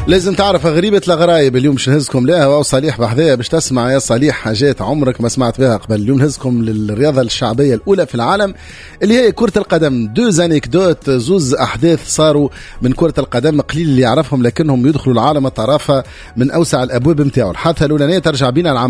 لازم تعرف غريبة الغرايب اليوم باش نهزكم لها وصالح بحذايا باش تسمع يا صالح حاجات عمرك ما سمعت بها قبل. اليوم نهزكم للرياضة الشعبية الأولى في العالم اللي هي كرة القدم. دوز أنيكدوت، زوز أحداث صاروا من كرة القدم قليل اللي يعرفهم لكنهم يدخلوا العالم الطرافة من أوسع الأبواب متاعه. الحادثة الأولانية ترجع بينا العام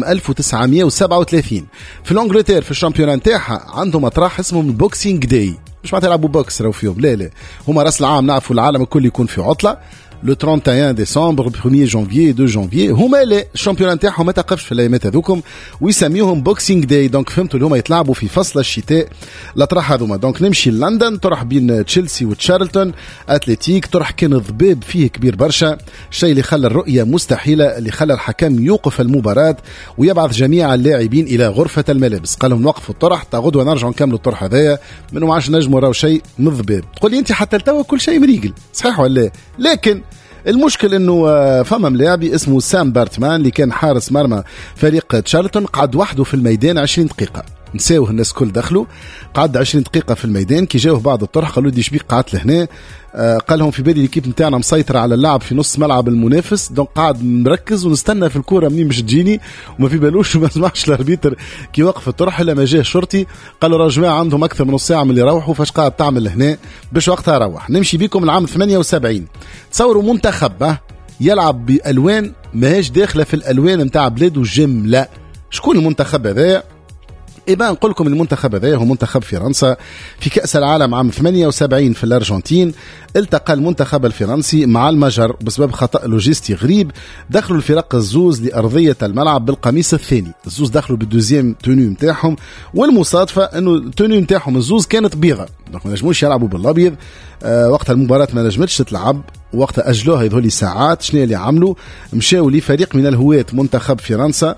1937 في الانجلتير. في الشامبيون نتاعها عندهم مطرح اسمه البوكسينج داي، مش معناتها يلعبوا بوكس راهو فيهم، لا هما راس العام نعرفوا العالم الكل يكون في عطلة لو 31 ديسمبر 1 جانفيي 2 جانفيي. هما لا الشامبيون نتاعهم ما تقفش في الايامات هذوكم ويسميوهم بوكسينج داي. دونك فهمتوا اللي هما يتلعبوا في فصل الشتاء الاطراح هذوما. دونك نمشي لندن، طرح بين تشيلسي وتشارلتون اتليتيك، طرح كان ضباب فيه كبير برشا، الشيء اللي خلى الرؤيه مستحيله، اللي خلى الحكم يوقف المباراه ويبعث جميع اللاعبين الى غرفه الملابس. قال لهم نوقفوا الطرح تا غدوه نرجعوا نكملوا الطرح هذايا، منو ما عادش نجموا راهو شيء من الضباب. تقول لي انت حتى لتوا كل شيء مريقل، صحيح ولا؟ لكن المشكل انه فما ملاعبي اسمه سام بارتمان اللي كان حارس مرمى فريق تشارلتون، قعد وحده في الميدان 20 دقيقة. نساوه الناس كل دخلوا، قعد 20 دقيقة في الميدان. كي جاوه بعض الطرح قالوا دي شبيك قعدت لهنا، قال لهم في بالي الكيب نتاعنا مسيطرة على اللعب في نص ملعب المنافس، دونك قاعد مركز ونستنى في الكورة منين باش تجيني وما في بالوش وما سمعش الاربيتر كي وقف الطرح الا ما جاه شرطي قال له جماعة عندهم اكثر من نص ساعة من اللي يروحوا، فاش قاعد تعمل هنا باش وقتها روح. نمشي بيكم العام 78. تصوروا منتخب يلعب بالوان ماهيش داخله في الالوان نتاع بلاد وجمله. شكون المنتخب هذا؟ إبان نقول لكم المنتخب هذا هو منتخب فرنسا. في كأس العالم عام 78 في الأرجنتين التقى المنتخب الفرنسي مع المجر بسبب خطأ لوجستي غريب. دخلوا الفرق الزوز لأرضية الملعب بالقميص الثاني، الزوز دخلوا بالدوزيام تونيو متاعهم، والمصادفة أنه التونيو متاعهم الزوز كانت بيضة، دونك ما نجموش يلعبوا بالأبيض. وقت المباراة ما نجمتش تتلعب، وقت أجلوها يظهر ساعات. شنو اللي عملوا؟ مشاو لفريق من الهواة منتخب فرنسا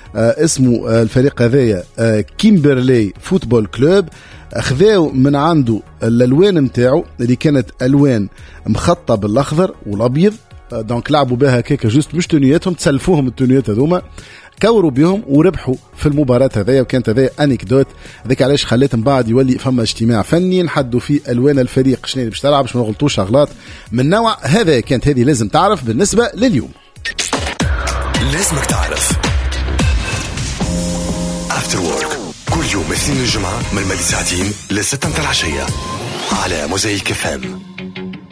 اسمه الفريق هذايا كيمبرلي فوتبول كلوب، اخذاو من عنده الالوان نتاعو اللي كانت الوان مخططه بالاخضر والابيض، دونك لعبوا بها كيكا جوست مش تونياتهم، تسلفوهم التونيات هذوما كوروا بهم وربحوا في المباراة هذايا. وكانت هذايا انيكدوت، ذاك علاش خليت من بعد يولي فما اجتماع فني نحدوا فيه الوان الفريق شنو اللي باش تلعب باش ما نغلطوش اغلاط من نوع هذا. كانت هذه لازم تعرف بالنسبة لليوم. لازمك تعرف After Work كل يوم اثنين الجمعة من 2 ساعتين ل6 العشية على موزايك FM.